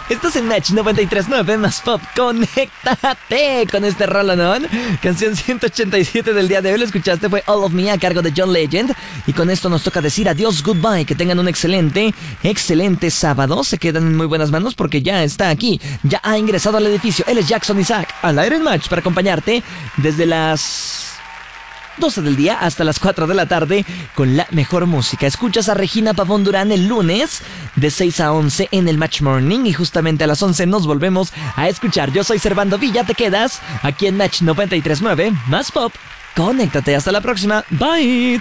Estás en Match 93.9 más pop. Conéctate con este rolonón. Canción 187 del día de hoy. Lo escuchaste, fue All of Me a cargo de John Legend. Y con esto nos toca decir adiós, goodbye. Que tengan un excelente sábado. Se quedan en muy buenas manos porque ya está aquí. Ya ha ingresado al edificio. Él es Jackson Isaac, al aire en Match, para acompañarte desde las 12 del día hasta las 4 de la tarde con la mejor música. Escuchas a Regina Pavón Durán el lunes de 6 a 11 en el Match Morning y justamente a las 11 nos volvemos a escuchar. Yo soy Servando Villa, te quedas aquí en Match 93.9 más pop. Conéctate, hasta la próxima. Bye.